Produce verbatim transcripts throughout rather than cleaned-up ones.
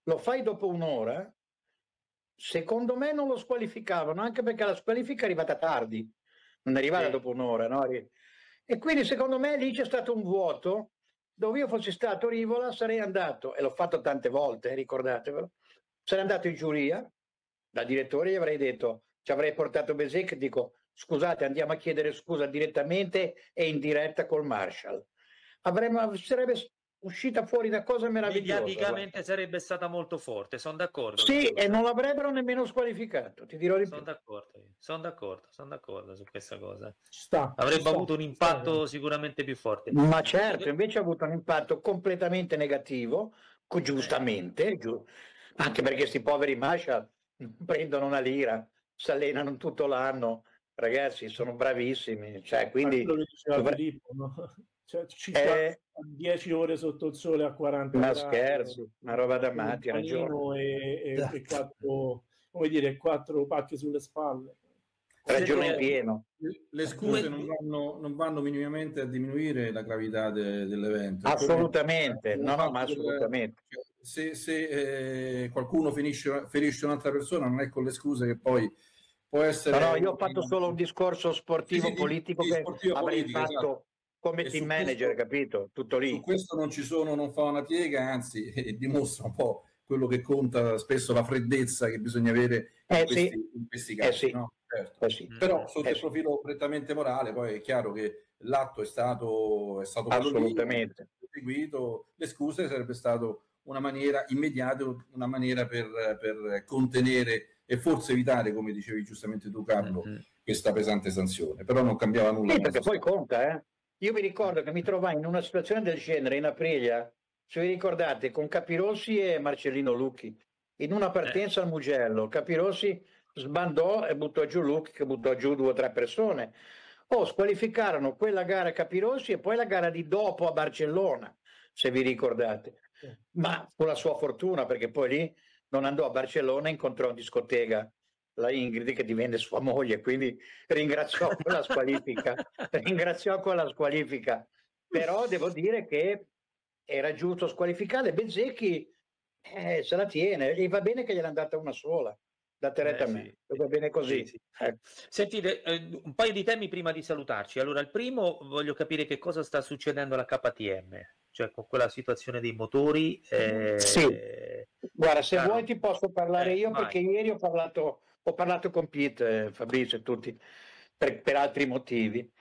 lo fai dopo un'ora, secondo me non lo squalificavano, anche perché la squalifica è arrivata tardi, non è arrivata Sì. dopo un'ora, no? E quindi secondo me lì c'è stato un vuoto, dove io fossi stato Rivola sarei andato, e l'ho fatto tante volte, ricordatevelo, sarei andato in giuria, da direttore gli avrei detto, ci avrei portato Besec, dico scusate, andiamo a chiedere scusa direttamente e in diretta col Marshall. Avremmo, sarebbe uscita fuori una cosa meravigliosa. Mediaticamente guarda. sarebbe stata molto forte, sono d'accordo. Sì, Carlo, e sono non l'avrebbero nemmeno squalificato, ti dirò di son più. d'accordo, sono d'accordo, sono d'accordo su questa cosa. Ci sta, ci Avrebbe sta, avuto un ci sta, impatto sicuramente più forte. Ma Visto certo, che- invece ha avuto un impatto completamente negativo, co- giustamente, giu- anche perché questi poveri Marshall non prendono una lira, si allenano tutto l'anno, ragazzi, sono bravissimi, cioè, Ma quindi quello che diceva dovre- Filippo, no? Cioè, città eh, dieci ore sotto il sole a quaranta ma gradi, scherzi, una roba da con un matti, ha ragione, panino e, e- Esatto. e quattro, come dire, quattro pacche sulle spalle. ragione in Senti, pieno. Le, le scuse non vanno, non vanno minimamente a diminuire la gravità de- dell'evento. È come- Assolutamente, no, no, ma fatto del- assolutamente. cioè, se se, eh, qualcuno finisce, ferisce un'altra persona, non è con le scuse che poi può essere... No, no, io ho fatto solo un discorso sportivo, Sì, sì, di- politico di che sportivo avrei politica, fatto esatto. come E team su manager, questo- capito? Tutto Su lì. questo non ci sono, non fa una piega, anzi eh, dimostra un po' quello che conta spesso, la freddezza che bisogna avere in, Eh, questi, sì. in questi Eh, casi. sì. No? Certo. Eh, sì. Però sotto Eh, il sì. profilo prettamente morale, poi è chiaro che l'atto è stato, è stato quello lì, Assolutamente. eseguito, le scuse sarebbe stato una maniera immediata, una maniera per, per contenere e forse evitare, come dicevi giustamente tu Carlo, Mm-hmm. questa pesante sanzione, però non cambiava nulla. Sì, perché poi conta, eh. Io mi ricordo che mi trovai in una situazione del genere in Aprilia, se vi ricordate, con Capirossi e Marcellino Lucchi, in una partenza al Mugello. Capirossi sbandò e buttò giù Lucchi, che buttò giù due o tre persone. Oh, squalificarono quella gara a Capirossi e poi la gara di dopo a Barcellona, se vi ricordate. Ma fu la sua fortuna, perché poi lì non andò a Barcellona e incontrò in discoteca la Ingrid che divenne sua moglie, quindi ringraziò quella squalifica, ringraziò quella squalifica. Però devo dire che era giusto squalificare. Bezzecchi eh, se la tiene, gli va bene che gliel'ha data una sola, date retta Eh, a me, sì. va bene così. Sì, sì. Eh. Sentite, eh, un paio di temi prima di salutarci. Allora, il primo, voglio capire che cosa sta succedendo alla K T M, cioè con quella situazione dei motori. Eh, Sì. Guarda, se Carlo, vuoi ti posso parlare eh, io, vai. perché ieri ho parlato, ho parlato con Pete, eh, Fabrizio e tutti, per, per altri motivi.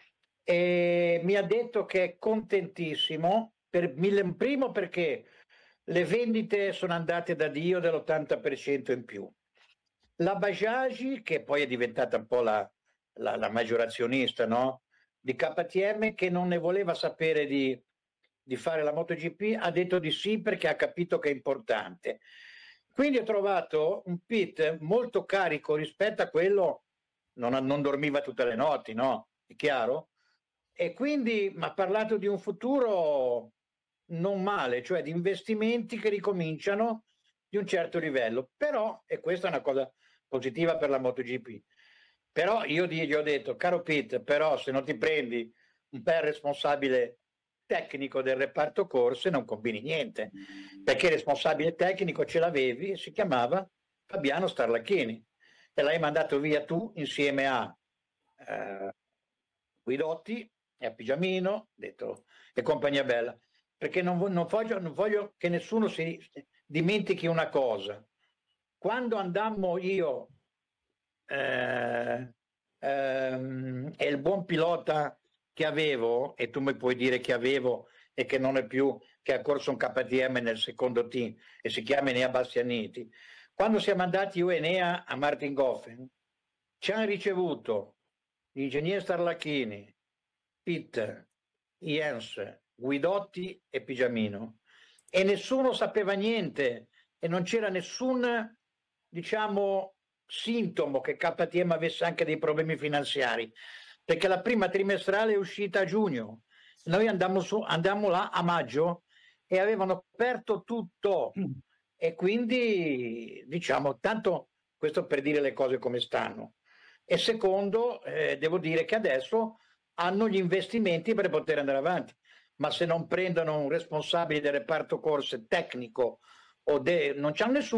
E mi ha detto che è contentissimo, per mille, primo perché le vendite sono andate da Dio dell'ottanta per cento in più. La Bajaj, che poi è diventata un po' la, la, la maggiorazionista, no? Di K T M, che non ne voleva sapere di, di fare la MotoGP, ha detto di sì perché ha capito che è importante. Quindi ho trovato un Pete molto carico rispetto a quello, non, non dormiva tutte le notti, no? È chiaro? E quindi mi ha parlato di un futuro non male, cioè di investimenti che ricominciano di un certo livello. Però, e questa è una cosa positiva per la MotoGP, però io gli ho detto, caro Pete, però se non ti prendi un bel responsabile tecnico del reparto corse non combini niente, perché il responsabile tecnico ce l'avevi e si chiamava Fabiano Starlacchini e l'hai mandato via tu insieme a eh, Guidotti e a Pigiamino, detto, e compagnia bella, perché non, non, voglio, non voglio che nessuno si dimentichi una cosa. Quando andammo io eh, ehm, e il buon pilota che avevo, e tu mi puoi dire che avevo e che non è più, che ha corso un K T M nel secondo team e si chiama Enea Bastianiti, quando siamo andati io e Enea a Martingoffen ci hanno ricevuto l'ingegnere Starlacchini, Pitt, Jens, Guidotti e Pigiamino, e nessuno sapeva niente e non c'era nessun, diciamo, sintomo che K T M avesse anche dei problemi finanziari, perché la prima trimestrale è uscita a giugno, noi andammo, su, andammo là a maggio e avevano aperto tutto e quindi diciamo tanto, questo per dire le cose come stanno. E secondo, eh, devo dire che adesso hanno gli investimenti per poter andare avanti, ma se non prendono un responsabile del reparto corse tecnico o de- non c'hanno nessuno